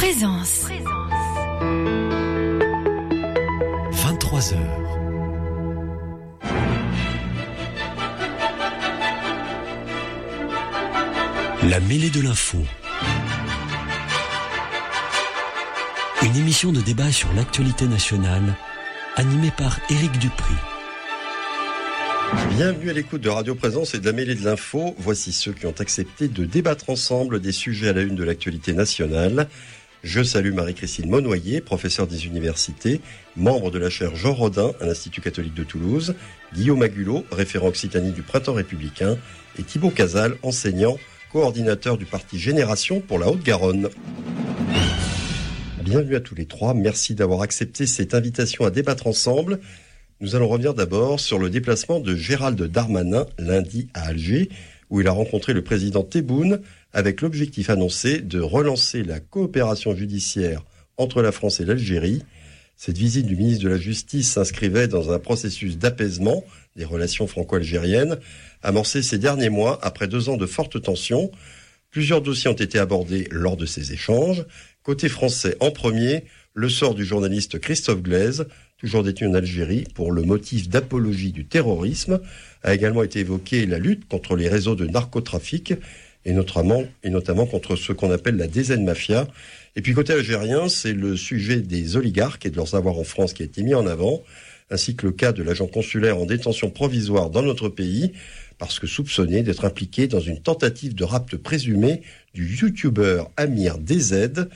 Présence. 23h. La mêlée de l'info. Une émission de débat sur l'actualité nationale, animée par Éric Dupry. Bienvenue à l'écoute de Radio Présence et de la mêlée de l'info. Voici ceux qui ont accepté de débattre ensemble des sujets à la une de l'actualité nationale. Je salue Marie-Christine Monnoyer, professeure des universités, membre de la chaire Jean Rodin à l'Institut catholique de Toulouse, Guillaume Agulot, référent Occitanie du Printemps républicain, et Thibaut Casal, enseignant, coordinateur du parti Génération pour la Haute-Garonne. Bienvenue à tous les trois, merci d'avoir accepté cette invitation à débattre ensemble. Nous allons revenir d'abord sur le déplacement de Gérald Darmanin lundi à Alger, où il a rencontré le président Tebboune avec l'objectif annoncé de relancer la coopération judiciaire entre la France et l'Algérie. Cette visite du ministre de la Justice s'inscrivait dans un processus d'apaisement des relations franco-algériennes, amorcé ces derniers mois après 2 ans de fortes tensions. Plusieurs dossiers ont été abordés lors de ces échanges. Côté français, en premier, le sort du journaliste Christophe Glaise, toujours détenu en Algérie pour le motif d'apologie du terrorisme. A également été évoquée la lutte contre les réseaux de narcotrafic et notamment contre ce qu'on appelle la DZ Mafia. Et puis côté algérien, c'est le sujet des oligarques et de leurs avoirs en France qui a été mis en avant, ainsi que le cas de l'agent consulaire en détention provisoire dans notre pays, parce que soupçonné d'être impliqué dans une tentative de rapt présumé du youtubeur Amir DZ,